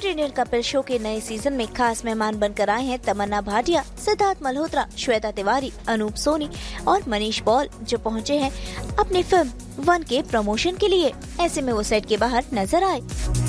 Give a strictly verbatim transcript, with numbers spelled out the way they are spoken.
Great Indian Kapil show के नए season में खास मेहमान बनकर आए हैं तमन्ना भाटिया, सिद्धार्थ मल्होत्रा, श्वेता तिवारी, अनूप सोनी और मनीष पॉल, जो पहुंचे हैं अपनी फिल्म वन के प्रमोशन के लिए। ऐसे में वो सेट के बाहर नजर आए।